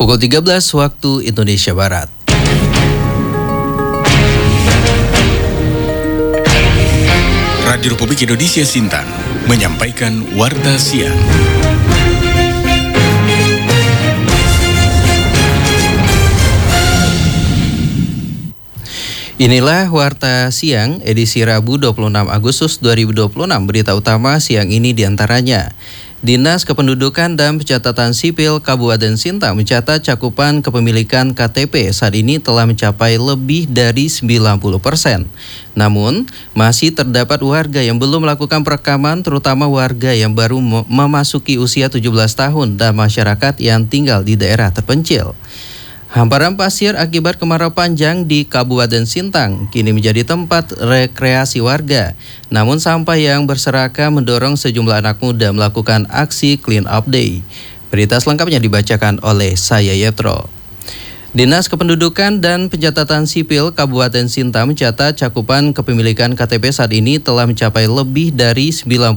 Pukul 13 waktu Indonesia Barat. Radio Republik Indonesia Sintang menyampaikan Warta Siang. Inilah Warta Siang edisi Rabu 26 Agustus 2026. Berita utama siang ini diantaranya: Dinas Kependudukan dan Pencatatan Sipil Kabupaten Sintang mencatat cakupan kepemilikan KTP saat ini telah mencapai lebih dari 90%. Namun, masih terdapat warga yang belum melakukan perekaman, terutama warga yang baru memasuki usia 17 tahun dan masyarakat yang tinggal di daerah terpencil. Hamparan pasir akibat kemarau panjang di Kabupaten Sintang kini menjadi tempat rekreasi warga. Namun sampah yang berserakan mendorong sejumlah anak muda melakukan aksi clean up day. Berita selengkapnya dibacakan oleh saya Yetro. Dinas Kependudukan dan Pencatatan Sipil Kabupaten Sintang mencatat cakupan kepemilikan KTP saat ini telah mencapai lebih dari 90%.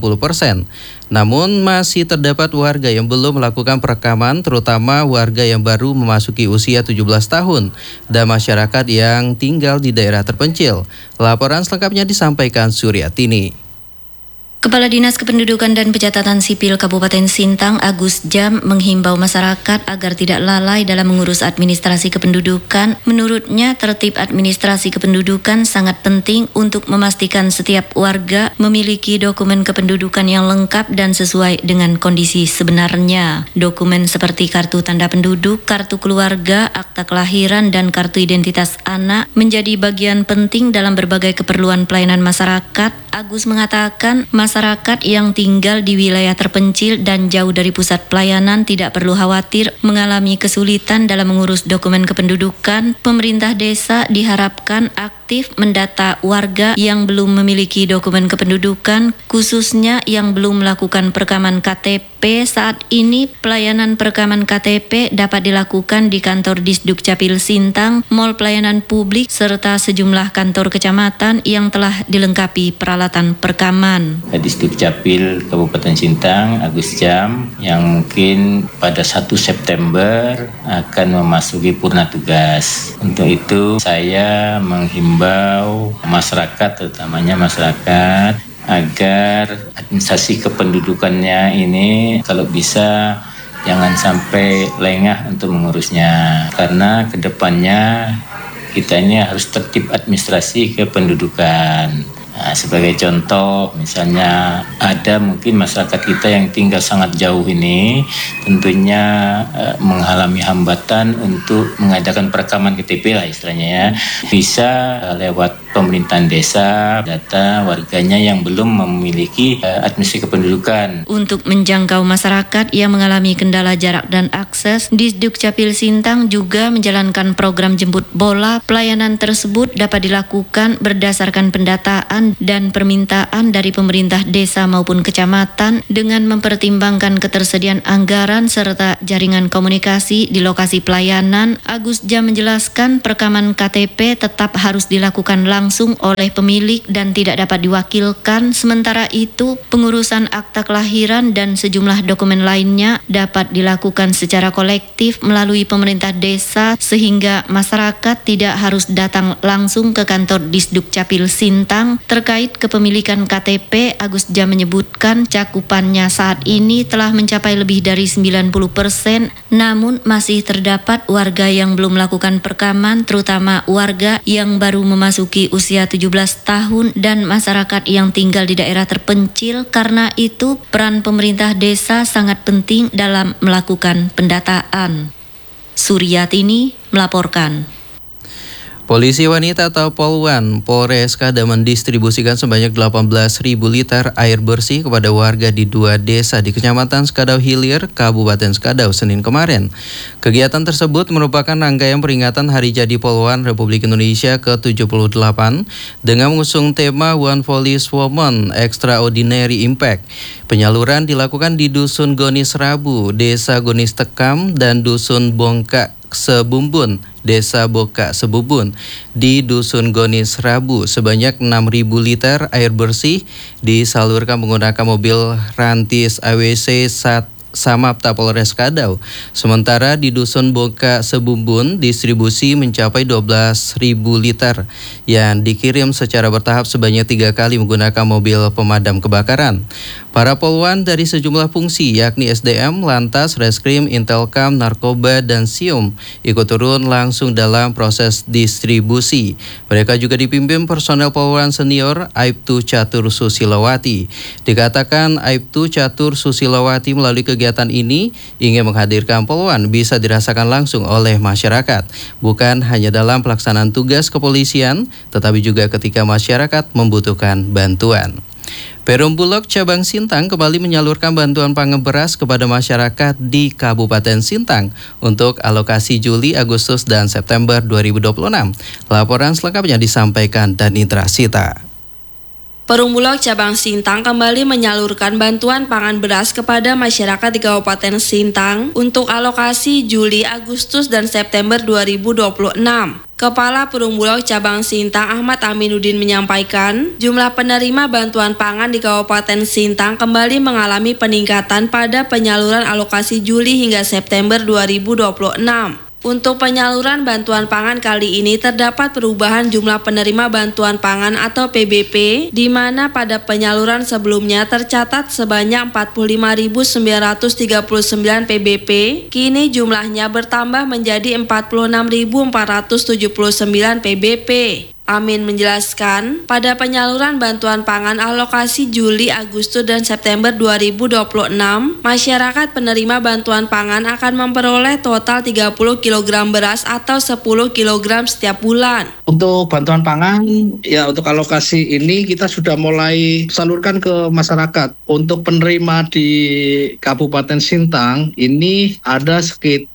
Namun masih terdapat warga yang belum melakukan perekaman, terutama warga yang baru memasuki usia 17 tahun dan masyarakat yang tinggal di daerah terpencil. Laporan selengkapnya disampaikan Suryatini. Kepala Dinas Kependudukan dan Pencatatan Sipil Kabupaten Sintang, Agus Jam, menghimbau masyarakat agar tidak lalai dalam mengurus administrasi kependudukan. Menurutnya, tertib administrasi kependudukan sangat penting untuk memastikan setiap warga memiliki dokumen kependudukan yang lengkap dan sesuai dengan kondisi sebenarnya. Dokumen seperti kartu tanda penduduk, kartu keluarga, akta kelahiran, dan kartu identitas anak menjadi bagian penting dalam berbagai keperluan pelayanan masyarakat. Agus mengatakan, masyarakat yang tinggal di wilayah terpencil dan jauh dari pusat pelayanan tidak perlu khawatir mengalami kesulitan dalam mengurus dokumen kependudukan. Pemerintah desa diharapkan aktif mendata warga yang belum memiliki dokumen kependudukan, khususnya yang belum melakukan perekaman KTP. Saat ini pelayanan perekaman KTP dapat dilakukan di kantor Disduk Capil Sintang, Mall Pelayanan Publik, serta sejumlah kantor kecamatan yang telah dilengkapi peralatan perekaman. Disduk Capil Kabupaten Sintang, Agus Jam, yang mungkin pada 1 September akan memasuki purna tugas. Untuk itu saya menghimbau masyarakat, terutamanya masyarakat, agar administrasi kependudukannya ini kalau bisa jangan sampai lengah untuk mengurusnya, karena kedepannya kita ini harus tertib administrasi kependudukan. Nah, sebagai contoh, misalnya ada mungkin masyarakat kita yang tinggal sangat jauh ini tentunya mengalami hambatan untuk mengadakan perekaman KTP lah istilahnya ya. Bisa lewat pemerintahan desa, data warganya yang belum memiliki administrasi kependudukan. Untuk menjangkau masyarakat yang mengalami kendala jarak dan akses, Disduk Capil Sintang juga menjalankan program jemput bola. Pelayanan tersebut dapat dilakukan berdasarkan pendataan dan permintaan dari pemerintah desa maupun kecamatan dengan mempertimbangkan ketersediaan anggaran serta jaringan komunikasi di lokasi pelayanan. Agus Jam menjelaskan perekaman KTP tetap harus dilakukan langsung oleh pemilik dan tidak dapat diwakilkan. Sementara itu, pengurusan akta kelahiran dan sejumlah dokumen lainnya dapat dilakukan secara kolektif melalui pemerintah desa sehingga masyarakat tidak harus datang langsung ke kantor Disduk Capil Sintang. Terkait kepemilikan KTP, Agus Jam menyebutkan cakupannya saat ini telah mencapai lebih dari 90%, namun masih terdapat warga yang belum melakukan perekaman, terutama warga yang baru memasuki usia 17 tahun dan masyarakat yang tinggal di daerah terpencil. Karena itu, peran pemerintah desa sangat penting dalam melakukan pendataan. Suryatini melaporkan. Polisi wanita atau Polwan Polres Skadau mendistribusikan sebanyak 18.000 liter air bersih kepada warga di 2 desa di Kecamatan Skadau Hilir, Kabupaten Skadau, Senin kemarin. Kegiatan tersebut merupakan rangkaian peringatan Hari Jadi Polwan Republik Indonesia ke-78 dengan mengusung tema One Police Woman Extraordinary Impact. Penyaluran dilakukan di Dusun Gonis Rabu, Desa Gonis Tekam, dan Dusun Bongkak Sebumbun, Desa Boka Sebubun. Di Dusun Gonis Rabu, sebanyak 6.000 liter air bersih disalurkan menggunakan mobil rantis AWC Samapta Polres Kadau. Sementara di Dusun Boka Sebumbun, distribusi mencapai 12.000 liter yang dikirim secara bertahap sebanyak 3 kali menggunakan mobil pemadam kebakaran. Para poluan dari sejumlah fungsi yakni SDM, Lantas, Reskrim, Intelkam, Narkoba, dan Sium ikut turun langsung dalam proses distribusi. Mereka juga dipimpin personel poluan senior Aibtu Catur Susilowati. Dikatakan Aibtu Catur Susilowati melalui kegiatan ini ingin menghadirkan poluan bisa dirasakan langsung oleh masyarakat, bukan hanya dalam pelaksanaan tugas kepolisian, tetapi juga ketika masyarakat membutuhkan bantuan. Perum Bulog Cabang Sintang kembali menyalurkan bantuan pangan beras kepada masyarakat di Kabupaten Sintang untuk alokasi Juli, Agustus, dan September 2026. Laporan selengkapnya disampaikan Danitra Sita. Perum Bulog Cabang Sintang kembali menyalurkan bantuan pangan beras kepada masyarakat di Kabupaten Sintang untuk alokasi Juli, Agustus, dan September 2026. Kepala Perum Bulog Cabang Sintang Ahmad Aminuddin menyampaikan, jumlah penerima bantuan pangan di Kabupaten Sintang kembali mengalami peningkatan pada penyaluran alokasi Juli hingga September 2026. Untuk penyaluran bantuan pangan kali ini terdapat perubahan jumlah penerima bantuan pangan atau PBP, di mana pada penyaluran sebelumnya tercatat sebanyak 45.939 PBP, kini jumlahnya bertambah menjadi 46.479 PBP. Amin menjelaskan, pada penyaluran bantuan pangan alokasi Juli, Agustus, dan September 2026, masyarakat penerima bantuan pangan akan memperoleh total 30 kg beras atau 10 kg setiap bulan. Untuk bantuan pangan, ya untuk alokasi ini kita sudah mulai salurkan ke masyarakat. Untuk penerima di Kabupaten Sintang, ini ada sekitar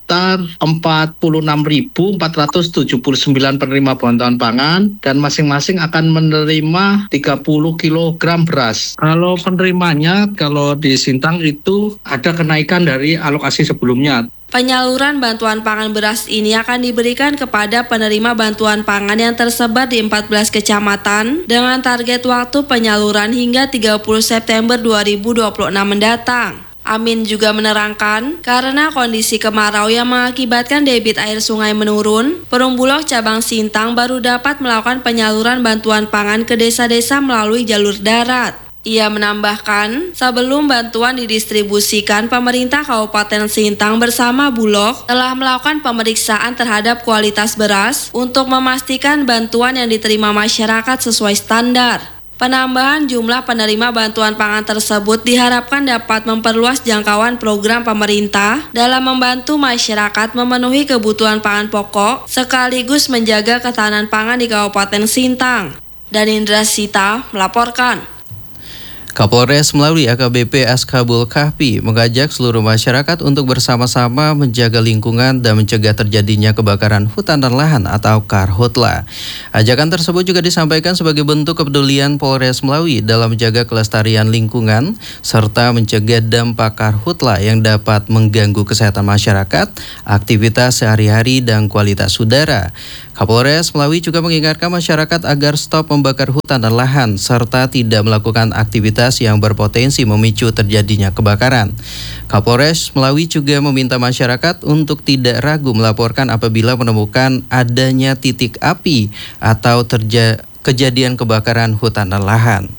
46.479 penerima bantuan pangan dan masing-masing akan menerima 30 kg beras. Kalau penerimanya, kalau di Sintang itu ada kenaikan dari alokasi sebelumnya. Penyaluran bantuan pangan beras ini akan diberikan kepada penerima bantuan pangan yang tersebar di 14 kecamatan dengan target waktu penyaluran hingga 30 September 2026 mendatang. Amin juga menerangkan, karena kondisi kemarau yang mengakibatkan debit air sungai menurun, Perum Bulog Cabang Sintang baru dapat melakukan penyaluran bantuan pangan ke desa-desa melalui jalur darat. Ia menambahkan, sebelum bantuan didistribusikan, pemerintah Kabupaten Sintang bersama Bulog telah melakukan pemeriksaan terhadap kualitas beras untuk memastikan bantuan yang diterima masyarakat sesuai standar. Penambahan jumlah penerima bantuan pangan tersebut diharapkan dapat memperluas jangkauan program pemerintah dalam membantu masyarakat memenuhi kebutuhan pangan pokok sekaligus menjaga ketahanan pangan di Kabupaten Sintang. Danindra Sita melaporkan. Kapolres melalui AKBP Askabul Kahfi mengajak seluruh masyarakat untuk bersama-sama menjaga lingkungan dan mencegah terjadinya kebakaran hutan dan lahan atau karhutla. Ajakan tersebut juga disampaikan sebagai bentuk kepedulian Polres Melawi dalam menjaga kelestarian lingkungan serta mencegah dampak karhutla yang dapat mengganggu kesehatan masyarakat, aktivitas sehari-hari, dan kualitas udara. Kapolres Melawi juga mengingatkan masyarakat agar stop membakar hutan dan lahan serta tidak melakukan aktivitas yang berpotensi memicu terjadinya kebakaran. Kapolres Melawi juga meminta masyarakat untuk tidak ragu melaporkan apabila menemukan adanya titik api atau kejadian kebakaran hutan dan lahan.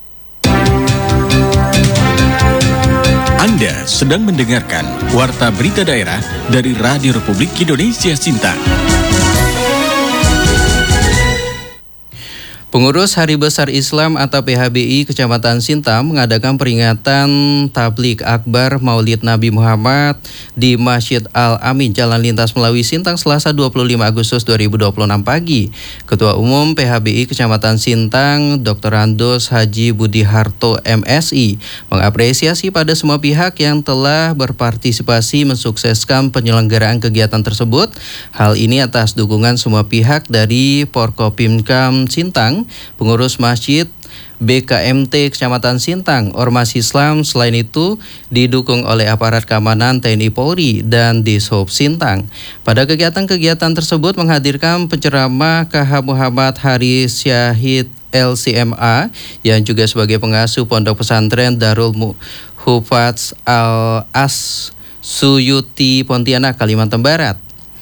Anda sedang mendengarkan Warta Berita Daerah dari Radio Republik Indonesia Sintang. Pengurus Hari Besar Islam atau PHBI Kecamatan Sintang mengadakan peringatan Tablik Akbar Maulid Nabi Muhammad di Masjid Al-Amin Jalan Lintas Melawi Sintang Selasa 25 Agustus 2026 pagi. Ketua Umum PHBI Kecamatan Sintang Dr. Andos Haji Budi Harto MSI mengapresiasi pada semua pihak yang telah berpartisipasi mensukseskan penyelenggaraan kegiatan tersebut. Hal ini atas dukungan semua pihak dari Porkopimkam Sintang, pengurus masjid, BKMT Kecamatan Sintang, Ormas Islam. Selain itu didukung oleh aparat keamanan TNI Polri dan Dishub Sintang. Pada kegiatan-kegiatan tersebut menghadirkan penceramah KH Muhammad Haris Syahid LCMA yang juga sebagai pengasuh Pondok Pesantren Darul Hufats Al-As Suyuti Pontianak, Kalimantan Barat.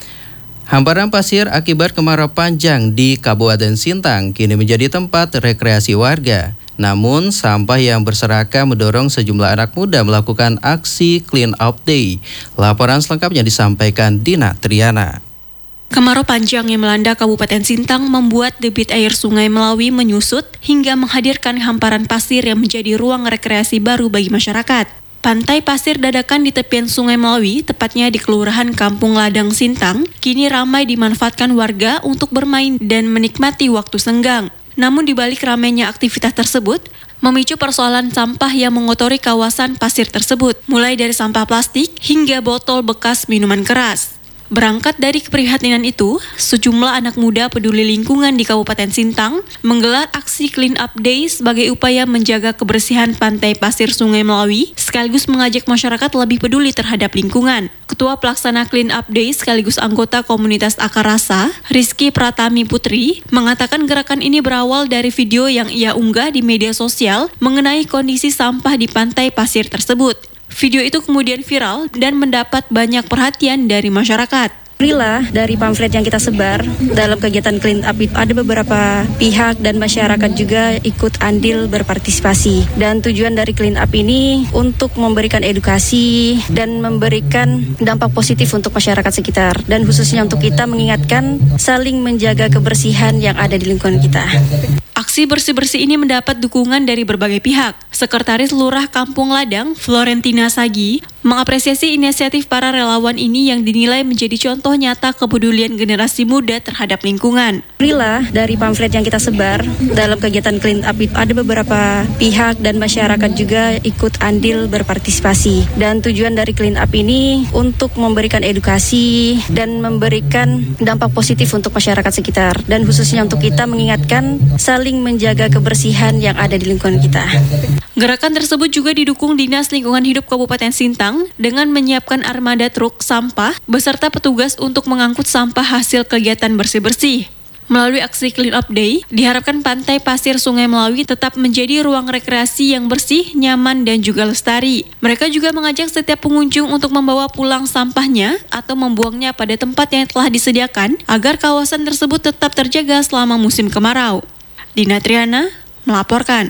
Hamparan pasir akibat kemarau panjang di Kabupaten Sintang kini menjadi tempat rekreasi warga. Namun, sampah yang berserakan mendorong sejumlah anak muda melakukan aksi clean up day. Laporan selengkapnya disampaikan Dina Triana. Kemarau panjang yang melanda Kabupaten Sintang membuat debit air Sungai Melawi menyusut hingga menghadirkan hamparan pasir yang menjadi ruang rekreasi baru bagi masyarakat. Pantai pasir dadakan di tepian Sungai Melawi, tepatnya di Kelurahan Kampung Ladang Sintang, kini ramai dimanfaatkan warga untuk bermain dan menikmati waktu senggang. Namun di balik ramainya aktivitas tersebut, memicu persoalan sampah yang mengotori kawasan pasir tersebut, mulai dari sampah plastik hingga botol bekas minuman keras. Berangkat dari keprihatinan itu, sejumlah anak muda peduli lingkungan di Kabupaten Sintang menggelar aksi Clean Up Day sebagai upaya menjaga kebersihan pantai pasir Sungai Melawi, sekaligus mengajak masyarakat lebih peduli terhadap lingkungan. Ketua Pelaksana Clean Up Day sekaligus anggota komunitas Akar Rasa, Rizky Pratami Putri, mengatakan gerakan ini berawal dari video yang ia unggah di media sosial mengenai kondisi sampah di pantai pasir tersebut. Video itu kemudian viral dan mendapat banyak perhatian dari masyarakat. Alhamdulillah, dari pamflet yang kita sebar dalam kegiatan Clean Up itu ada beberapa pihak dan masyarakat juga ikut andil berpartisipasi. Dan tujuan dari Clean Up ini untuk memberikan edukasi dan memberikan dampak positif untuk masyarakat sekitar. Dan khususnya untuk kita mengingatkan saling menjaga kebersihan yang ada di lingkungan kita. Aksi bersih-bersih ini mendapat dukungan dari berbagai pihak. Sekretaris Lurah Kampung Ladang, Florentina Sagi, mengapresiasi inisiatif para relawan ini yang dinilai menjadi contoh nyata kepedulian generasi muda terhadap lingkungan. Alhamdulillah, dari pamflet yang kita sebar dalam kegiatan Clean Up itu ada beberapa pihak dan masyarakat juga ikut andil berpartisipasi. Dan tujuan dari Clean Up ini untuk memberikan edukasi dan memberikan dampak positif untuk masyarakat sekitar. Dan khususnya untuk kita mengingatkan saling menjaga kebersihan yang ada di lingkungan kita. Gerakan tersebut juga didukung Dinas Lingkungan Hidup Kabupaten Sintang dengan menyiapkan armada truk sampah beserta petugas untuk mengangkut sampah hasil kegiatan bersih-bersih. Melalui aksi Clean Up Day, diharapkan pantai pasir Sungai Melawi tetap menjadi ruang rekreasi yang bersih, nyaman, dan juga lestari. Mereka juga mengajak setiap pengunjung untuk membawa pulang sampahnya atau membuangnya pada tempat yang telah disediakan agar kawasan tersebut tetap terjaga selama musim kemarau. Dina Triana melaporkan.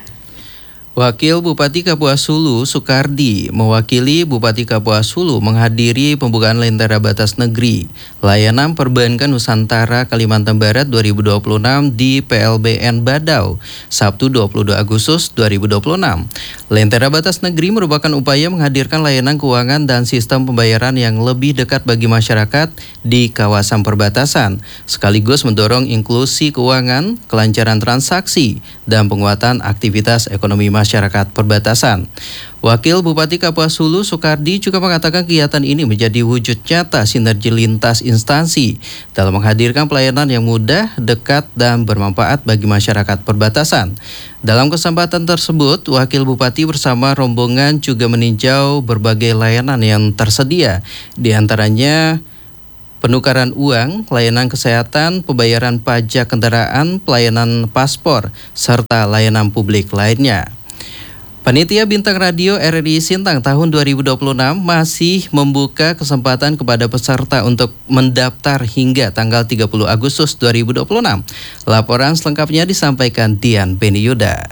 Wakil Bupati Kapuas Hulu Sukardi mewakili Bupati Kapuas Hulu menghadiri pembukaan Lentera Batas Negeri Layanan Perbankan Nusantara Kalimantan Barat 2026 di PLBN Badau, Sabtu 22 Agustus 2026. Lentera Batas Negeri merupakan upaya menghadirkan layanan keuangan dan sistem pembayaran yang lebih dekat bagi masyarakat di kawasan perbatasan, sekaligus mendorong inklusi keuangan, kelancaran transaksi, dan penguatan aktivitas ekonomi masyarakat perbatasan. Wakil Bupati Kapuas Hulu Sukardi juga mengatakan kegiatan ini menjadi wujud nyata sinergi lintas instansi dalam menghadirkan pelayanan yang mudah, dekat, dan bermanfaat bagi masyarakat perbatasan. Dalam kesempatan tersebut, Wakil Bupati bersama rombongan juga meninjau berbagai layanan yang tersedia, di antaranya penukaran uang, layanan kesehatan, pembayaran pajak kendaraan, pelayanan paspor, serta layanan publik lainnya. Panitia Bintang Radio RRI Sintang tahun 2026 masih membuka kesempatan kepada peserta untuk mendaftar hingga tanggal 30 Agustus 2026. Laporan selengkapnya disampaikan Dian Beniyuda.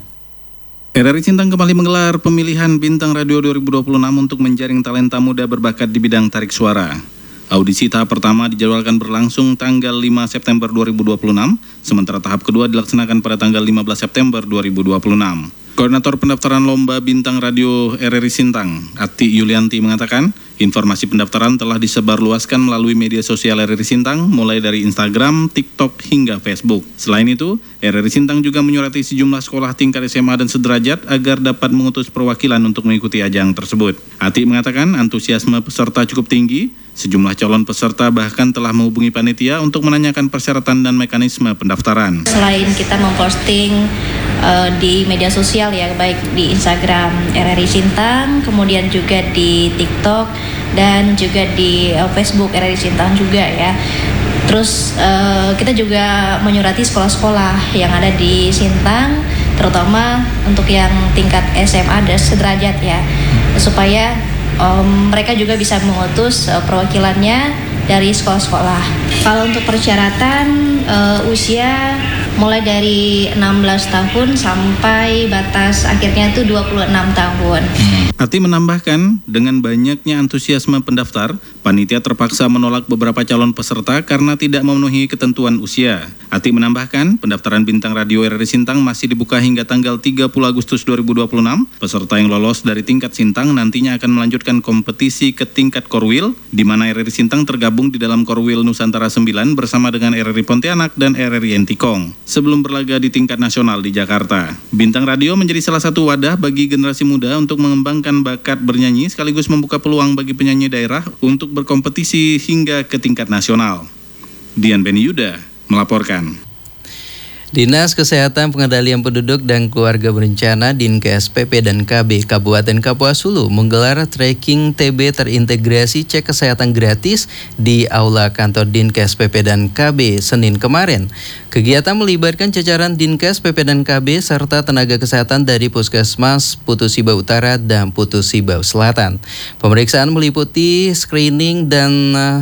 RRI Sintang kembali menggelar pemilihan Bintang Radio 2026 untuk menjaring talenta muda berbakat di bidang tarik suara. Audisi tahap pertama dijadwalkan berlangsung tanggal 5 September 2026, sementara tahap kedua dilaksanakan pada tanggal 15 September 2026. Koordinator pendaftaran lomba Bintang Radio RRI Sintang, Ati Yulianti mengatakan, informasi pendaftaran telah disebarluaskan melalui media sosial RRI Sintang, mulai dari Instagram, TikTok, hingga Facebook. Selain itu, RRI Sintang juga menyurati sejumlah sekolah tingkat SMA dan sederajat agar dapat mengutus perwakilan untuk mengikuti ajang tersebut. Ati mengatakan, antusiasme peserta cukup tinggi. Sejumlah calon peserta bahkan telah menghubungi panitia untuk menanyakan persyaratan dan mekanisme pendaftaran. Selain kita memposting di media sosial ya, baik di Instagram RRI Sintang, kemudian juga di TikTok dan juga di Facebook RRI Sintang juga ya. Terus kita juga menyurati sekolah-sekolah yang ada di Sintang, terutama untuk yang tingkat SMA dan sederajat ya. supaya mereka juga bisa mengutus perwakilannya dari sekolah-sekolah. Kalau untuk persyaratan usia mulai dari 16 tahun sampai batas akhirnya itu 26 tahun. Ati menambahkan, dengan banyaknya antusiasme pendaftar, panitia terpaksa menolak beberapa calon peserta karena tidak memenuhi ketentuan usia. Ati menambahkan, pendaftaran Bintang Radio RRI Sintang masih dibuka hingga tanggal 30 Agustus 2026. Peserta yang lolos dari tingkat Sintang nantinya akan melanjutkan kompetisi ke tingkat Korwil, di mana RRI Sintang tergabung di dalam Korwil Nusantara 9 bersama dengan RRI Pontianak dan RRI Entikong, sebelum berlaga di tingkat nasional di Jakarta. Bintang Radio menjadi salah satu wadah bagi generasi muda untuk mengembangkan bakat bernyanyi sekaligus membuka peluang bagi penyanyi daerah untuk berkompetisi hingga ke tingkat nasional. Dian Beni Yuda melaporkan. Dinas Kesehatan Pengendalian Penduduk dan Keluarga Berencana Dinkes PP dan KB Kabupaten Kapuas Hulu menggelar tracking TB terintegrasi cek kesehatan gratis di Aula Kantor Dinkes PP dan KB Senin kemarin. Kegiatan melibatkan jajaran Dinkes PP dan KB serta tenaga kesehatan dari Puskesmas Putu Sibau Utara dan Putu Sibau Selatan. Pemeriksaan meliputi screening dan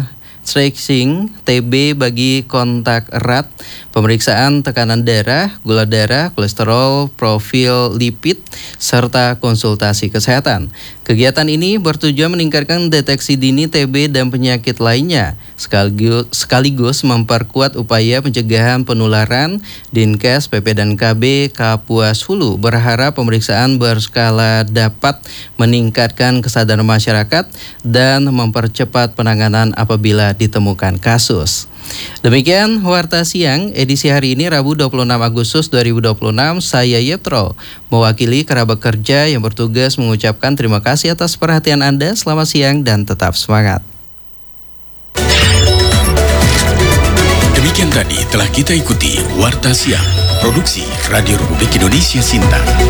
tracing TB bagi kontak erat, pemeriksaan tekanan darah, gula darah, kolesterol, profil lipid, serta konsultasi kesehatan. Kegiatan ini bertujuan meningkatkan deteksi dini TB dan penyakit lainnya, sekaligus memperkuat upaya pencegahan penularan. Dinkes PP dan KB Kapuas Hulu berharap pemeriksaan berskala dapat meningkatkan kesadaran masyarakat dan mempercepat penanganan apabila ditemukan kasus. Demikian Warta Siang edisi hari ini Rabu 26 Agustus 2026. Saya Yetro mewakili kerabat kerja yang bertugas mengucapkan terima kasih atas perhatian Anda. Selamat siang dan tetap semangat. Demikian tadi telah kita ikuti Warta Siang, produksi Radio Republik Indonesia Sintang.